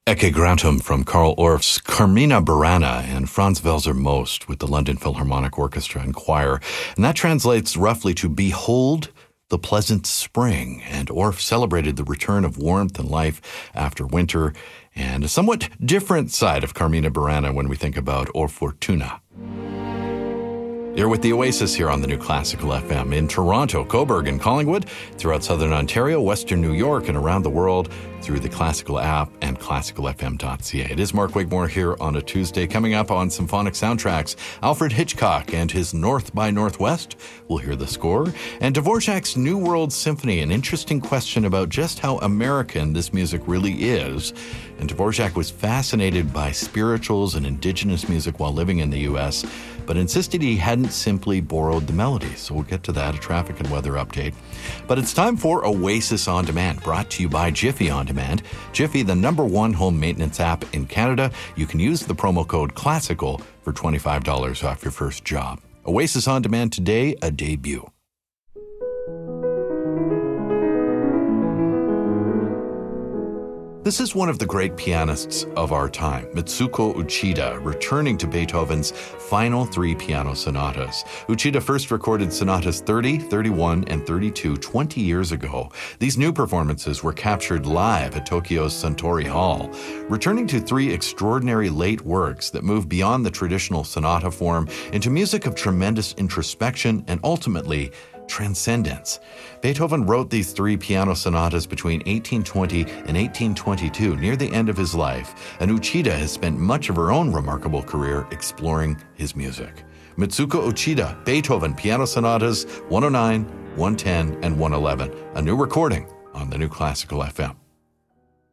Ecce Grantum from Carl Orff's Carmina Burana and Franz Welser Most with the London Philharmonic Orchestra and Choir. And that translates roughly to Behold the Pleasant Spring. And Orff celebrated the return of warmth and life after winter, and a somewhat different side of Carmina Burana when we think about O Fortuna. You're with the Oasis here on the New Classical FM in Toronto, Cobourg, and Collingwood, throughout Southern Ontario, Western New York, and around the world through the Classical app and classicalfm.ca. It is Mark Wigmore here on a Tuesday. Coming up on Symphonic Soundtracks, Alfred Hitchcock and his North by Northwest. We'll hear the score. And Dvorak's New World Symphony, an interesting question about just how American this music really is. And Dvorak was fascinated by spirituals and indigenous music while living in the U.S., but insisted he hadn't simply borrowed the melodies. So we'll get to that, a traffic and weather update. But it's time for Oasis On Demand, brought to you by Jiffy On Demand. Jiffy, the #1 home maintenance app in Canada. You can use the promo code CLASSICAL for $25 off your first job. Oasis On Demand today, a debut. This is one of the great pianists of our time, Mitsuko Uchida, returning to Beethoven's final 3 piano sonatas. Uchida first recorded sonatas 30, 31, and 32 20 years ago. These new performances were captured live at Tokyo's Suntory Hall, returning to 3 extraordinary late works that move beyond the traditional sonata form into music of tremendous introspection and ultimately transcendence. Beethoven wrote these 3 piano sonatas between 1820 and 1822, near the end of his life, and Uchida has spent much of her own remarkable career exploring his music. Mitsuko Uchida, Beethoven Piano Sonatas 109, 110, and 111, a new recording on the New Classical FM.